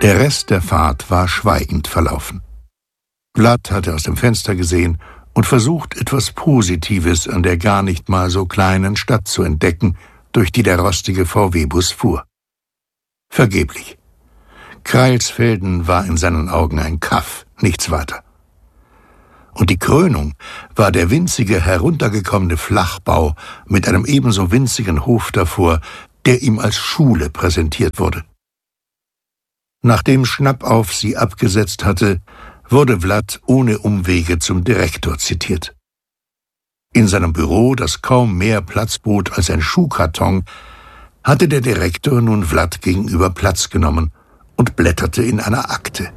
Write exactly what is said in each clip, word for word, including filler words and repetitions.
Der Rest der Fahrt war schweigend verlaufen. Vlad hatte aus dem Fenster gesehen und versucht, etwas Positives an der gar nicht mal so kleinen Stadt zu entdecken, durch die der rostige V W-Bus fuhr. Vergeblich. Kreilsfelden war in seinen Augen ein Kaff, nichts weiter. Und die Krönung war der winzige, heruntergekommene Flachbau mit einem ebenso winzigen Hof davor, der ihm als Schule präsentiert wurde. Nachdem Schnappauf sie abgesetzt hatte, wurde Vlad ohne Umwege zum Direktor zitiert. In seinem Büro, das kaum mehr Platz bot als ein Schuhkarton, hatte der Direktor nun Vlad gegenüber Platz genommen und blätterte in einer Akte.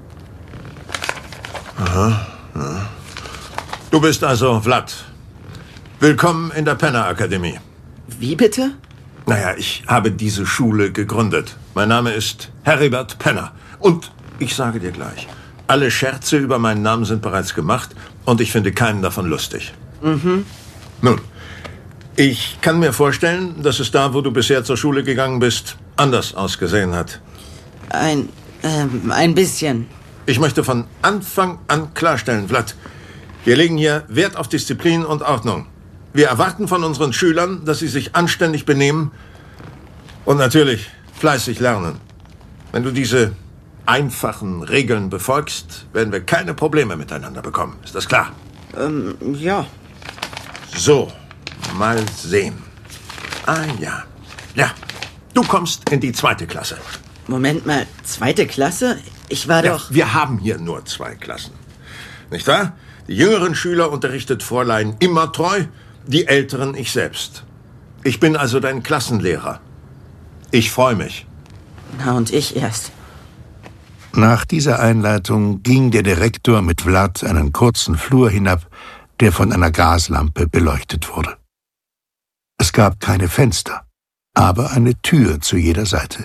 Aha, ja. Du bist also Vlad. Willkommen in der Penner-Akademie. Wie bitte? Naja, ich habe diese Schule gegründet. Mein Name ist Heribert Penner. Und ich sage dir gleich, alle Scherze über meinen Namen sind bereits gemacht und ich finde keinen davon lustig. Mhm. Nun, ich kann mir vorstellen, dass es da, wo du bisher zur Schule gegangen bist, anders ausgesehen hat. Ein, ähm, ein bisschen. Ich möchte von Anfang an klarstellen, Vlad, wir legen hier Wert auf Disziplin und Ordnung. Wir erwarten von unseren Schülern, dass sie sich anständig benehmen und natürlich fleißig lernen. Wenn du diese einfachen Regeln befolgst, werden wir keine Probleme miteinander bekommen. Ist das klar? Ähm, ja. So, mal sehen. Ah ja, ja, du kommst in die zweite Klasse. Moment mal, zweite Klasse? Ich war Ja, doch... wir haben hier nur zwei Klassen. Nicht wahr? Die jüngeren Schüler unterrichtet Fräulein immer treu, die älteren ich selbst. Ich bin also dein Klassenlehrer. Ich freue mich. Na, und ich erst. Nach dieser Einleitung ging der Direktor mit Vlad einen kurzen Flur hinab, der von einer Gaslampe beleuchtet wurde. Es gab keine Fenster, aber eine Tür zu jeder Seite.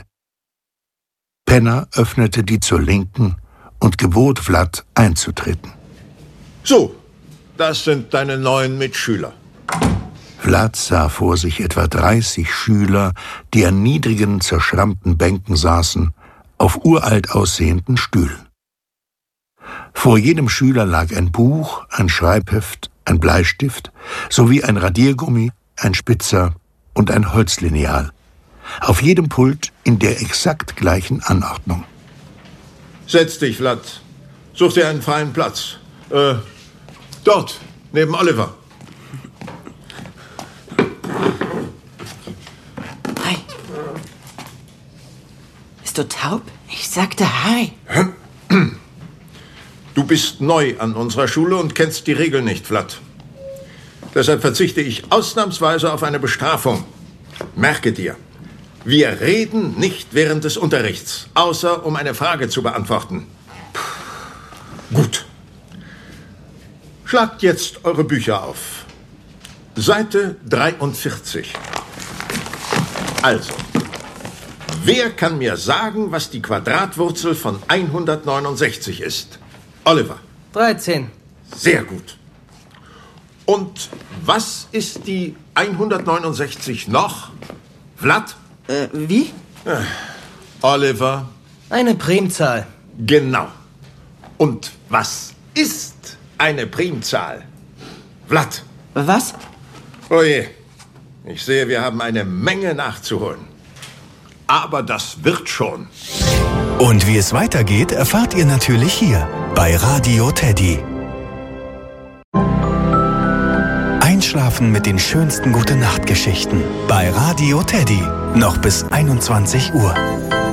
Penner öffnete die zur Linken und gebot Vlad einzutreten. So, das sind deine neuen Mitschüler. Vlad sah vor sich etwa dreißig Schüler, die an niedrigen, zerschrammten Bänken saßen, auf uralt aussehenden Stühlen. Vor jedem Schüler lag ein Buch, ein Schreibheft, ein Bleistift sowie ein Radiergummi, ein Spitzer und ein Holzlineal. Auf jedem Pult in der exakt gleichen Anordnung. Setz dich, Vlad. Such dir einen freien Platz. Äh, dort, neben Oliver. Hi. Bist du taub? Ich sagte Hi. Du bist neu an unserer Schule und kennst die Regeln nicht, Vlad. Deshalb verzichte ich ausnahmsweise auf eine Bestrafung. Merke dir, wir reden nicht während des Unterrichts, außer um eine Frage zu beantworten. Gut. Schlagt jetzt eure Bücher auf. Seite dreiundvierzig. Also, wer kann mir sagen, was die Quadratwurzel von hundertneunundsechzig ist? Oliver. dreizehn. Sehr gut. Und was ist die hundertneunundsechzig noch? Vlad? Äh, wie? Äh, Oliver. Eine Primzahl. Genau. Und was ist eine Primzahl? Vlad. Was? Oh je. Ich sehe, wir haben eine Menge nachzuholen. Aber das wird schon. Und wie es weitergeht, erfahrt ihr natürlich hier bei Radio Teddy. Einschlafen mit den schönsten Gute-Nacht-Geschichten bei Radio Teddy. Noch bis einundzwanzig Uhr.